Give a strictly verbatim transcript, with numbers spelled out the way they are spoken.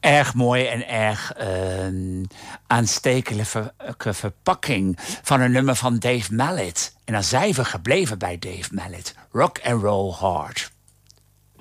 erg mooi en erg uh, aanstekelijke verpakking van een nummer van Dave Mallet. En dan zijn we gebleven bij Dave Mallet. Rock and Roll Hard.